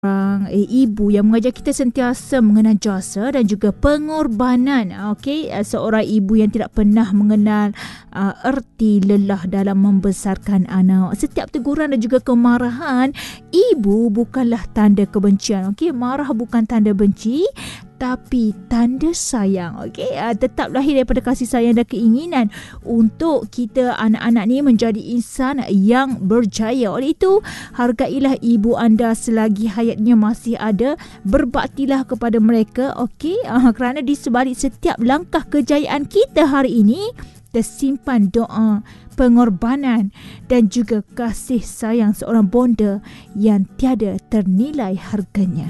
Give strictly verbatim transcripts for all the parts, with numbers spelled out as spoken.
Orang eh, ibu yang mengajar kita sentiasa mengenal jasa dan juga pengorbanan. Okey, seorang ibu yang tidak pernah mengenal uh, erti lelah dalam membesarkan anak. Setiap teguran dan juga kemarahan ibu bukanlah tanda kebencian. Okey, marah bukan tanda benci, tapi tanda sayang. Okey, uh, tetap lahir daripada kasih sayang dan keinginan untuk kita anak-anak ni menjadi insan yang berjaya. Oleh itu, hargailah ibu anda selagi hayatnya masih ada. Berbaktilah kepada mereka. Okey, uh, kerana di sebalik setiap langkah kejayaan kita hari ini tersimpan doa, pengorbanan dan juga kasih sayang seorang bonda yang tiada ternilai harganya.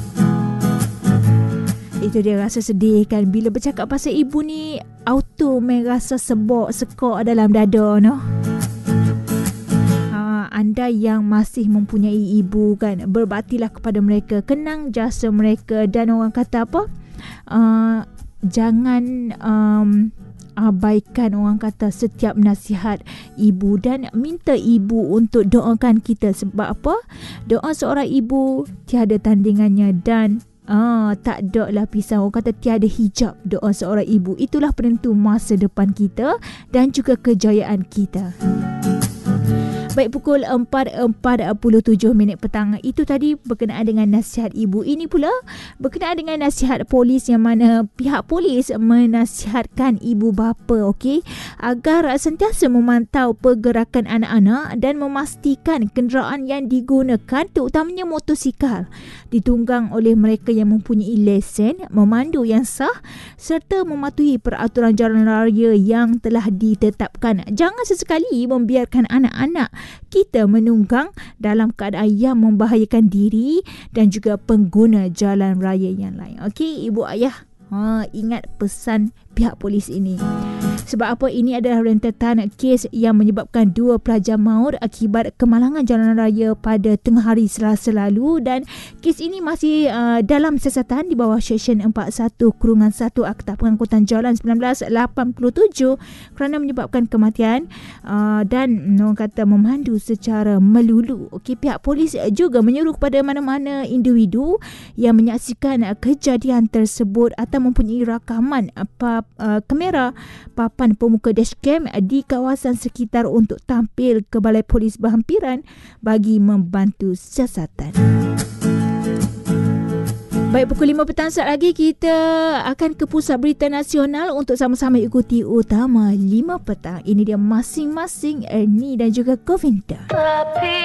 Itu dia, rasa sedih kan bila bercakap pasal ibu ni, auto merasa sebok sekok dalam dada, no? Ha, anda yang masih mempunyai ibu kan, berbaktilah kepada mereka, kenang jasa mereka, dan orang kata apa? Uh, jangan um, abaikan orang kata setiap nasihat ibu dan minta ibu untuk doakan kita. Sebab apa? Doa seorang ibu tiada tandingannya dan Ah, tak ada lah pisau. Orang kata tiada hijab doa seorang ibu. Itulah penentu masa depan kita dan juga kejayaan kita. Baik, pukul empat empat puluh tujuh minit petang. Itu tadi berkenaan dengan nasihat ibu. Ini pula berkenaan dengan nasihat polis, yang mana pihak polis menasihatkan ibu bapa, okey, agar sentiasa memantau pergerakan anak-anak dan memastikan kenderaan yang digunakan, terutamanya motosikal, ditunggang oleh mereka yang mempunyai lesen memandu yang sah serta mematuhi peraturan jalan raya yang telah ditetapkan. Jangan sesekali membiarkan anak-anak kita menunggang dalam keadaan yang membahayakan diri dan juga pengguna jalan raya yang lain. Okey, ibu ayah, ha, ingat pesan pihak polis ini. Sebab apa? Ini adalah rentetan kes yang menyebabkan dua pelajar maut akibat kemalangan jalan raya pada tengah hari Selasa lalu, dan kes ini masih uh, dalam siasatan di bawah Seksyen empat puluh satu kurungan satu Akta Pengangkutan Jalan seribu sembilan ratus lapan puluh tujuh kerana menyebabkan kematian uh, dan orang kata memandu secara melulu. Okey, pihak polis juga menyuruh kepada mana-mana individu yang menyaksikan uh, kejadian tersebut atau mempunyai rakaman apa uh, kamera papan pemuka dashcam di kawasan sekitar untuk tampil ke Balai Polis berhampiran bagi membantu siasatan. Baik, pukul lima petang saat lagi kita akan ke Pusat Berita Nasional untuk sama-sama ikuti utama lima petang. Ini dia masing-masing Ernie dan juga Govinda. Tapi